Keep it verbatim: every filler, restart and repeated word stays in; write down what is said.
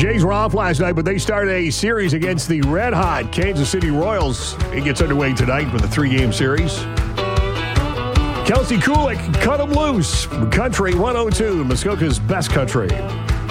Jays were off last night, but they started a series against the red-hot Kansas City Royals. It gets underway tonight with a three-game series. Kelsey Kulik cut him loose from Country one oh two, Muskoka's best country.